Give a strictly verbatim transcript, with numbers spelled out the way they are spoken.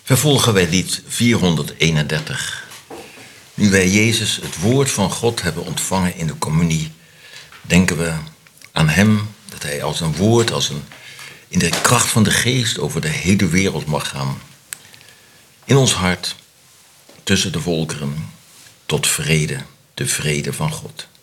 Vervolgen wij lied vierhonderdeenendertig. Nu wij Jezus, het woord van God, hebben ontvangen in de communie, denken we aan hem, dat hij als een woord, als een, in de kracht van de geest over de hele wereld mag gaan. In ons hart, tussen de volkeren, tot vrede, de vrede van God.